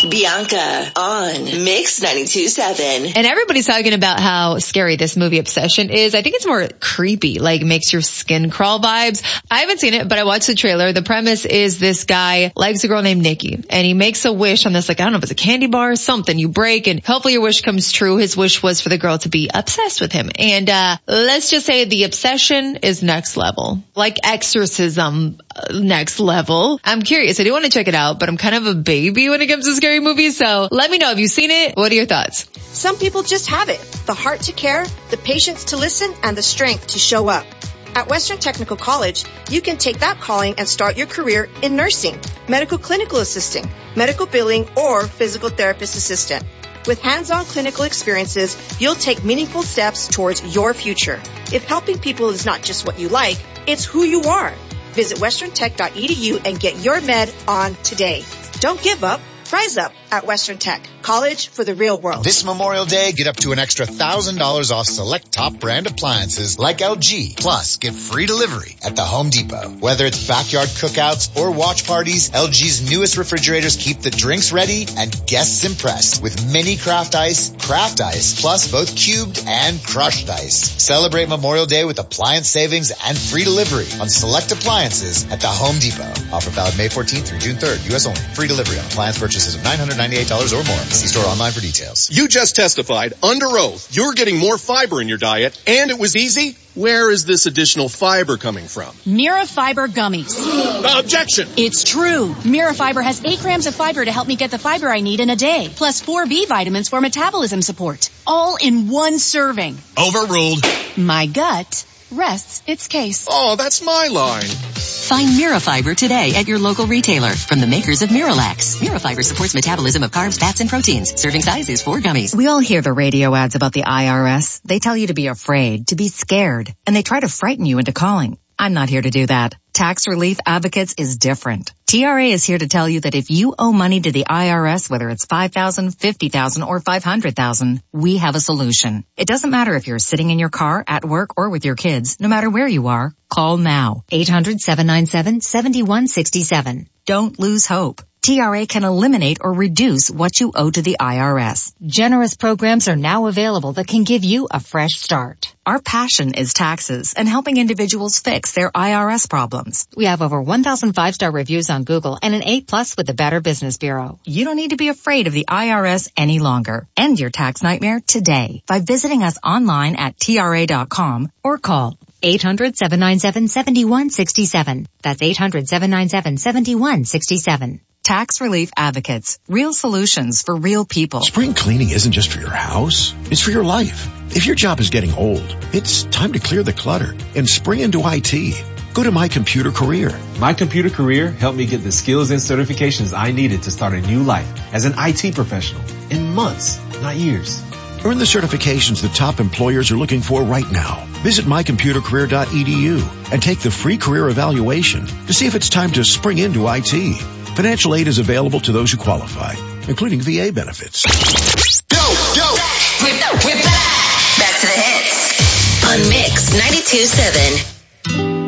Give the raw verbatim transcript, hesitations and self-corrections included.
Bianca on Mix ninety-two point seven. And everybody's talking about how scary this movie Obsession is. I think it's more creepy, like makes your skin crawl vibes. I haven't seen it, but I watched the trailer. The premise is this guy likes a girl named Nikki, and he makes a wish on this, like, I don't know if it's a candy bar or something. You break, and hopefully your wish comes true. His wish was for the girl to be obsessed with him. And uh let's just say the obsession is next level. Like exorcism uh, next level. I'm curious. I do want to check it out, but I'm kind of a baby when it comes to scary movies. So let me know. Have you seen it? What are your thoughts? Some people just have it. The heart to care, the patience to listen, and the strength to show up. At Western Technical College, you can take that calling and start your career in nursing, medical clinical assisting, medical billing, or physical therapist assistant. With hands-on clinical experiences, you'll take meaningful steps towards your future. If helping people is not just what you like, it's who you are. Visit western tech dot e d u and get your med on today. Don't give up. Rise up at Western Tech. College for the real world. This Memorial Day, get up to an extra one thousand dollars off select top brand appliances like L G. Plus, get free delivery at the Home Depot. Whether it's backyard cookouts or watch parties, L G's newest refrigerators keep the drinks ready and guests impressed with mini craft ice, craft ice, plus both cubed and crushed ice. Celebrate Memorial Day with appliance savings and free delivery on select appliances at the Home Depot. Offer valid May fourteenth through June third. U S only. Free delivery on appliance purchases of nine hundred ninety-eight dollars or more. See store online for details. You just testified under oath you're getting more fiber in your diet, and it was easy. Where is this additional fiber coming from? Mirafiber gummies. Uh, objection! It's true. Mirafiber has eight grams of fiber to help me get the fiber I need in a day, plus four B vitamins for metabolism support. All in one serving. Overruled. My gut rests its case. Oh, that's my line. Find Mirafiber today at your local retailer from the makers of Miralax. Mirafiber supports metabolism of carbs, fats, and proteins. Serving size is four gummies. We all hear the radio ads about the I R S. They tell you to be afraid, to be scared, and they try to frighten you into calling. I'm not here to do that. Tax Relief Advocates is different. T R A is here to tell you that if you owe money to the I R S, whether it's five thousand dollars, fifty thousand dollars, or five hundred thousand dollars, we have a solution. It doesn't matter if you're sitting in your car, at work, or with your kids. No matter where you are, call now. eight hundred, seven nine seven, seven one six seven. Don't lose hope. T R A can eliminate or reduce what you owe to the I R S. Generous programs are now available that can give you a fresh start. Our passion is taxes and helping individuals fix their I R S problems. We have over one thousand five-star reviews on Google and an A plus with the Better Business Bureau. You don't need to be afraid of the I R S any longer. End your tax nightmare today by visiting us online at T R A dot com or call eight hundred, seven nine seven, seven one six seven. That's eight hundred, seven nine seven, seven one six seven. Tax Relief Advocates. Real solutions for real people. Spring cleaning isn't just for your house. It's for your life. If your job is getting old, it's time to clear the clutter and spring into I T. Go to My Computer Career. My Computer Career helped me get the skills and certifications I needed to start a new life as an I T professional in months, not years. Earn the certifications the top employers are looking for right now. Visit my computer career dot e d u and take the free career evaluation to see if it's time to spring into I T. Financial aid is available to those who qualify, including V A benefits. Go, go! We're, we're back! Back to the hits on Mix ninety-two point seven.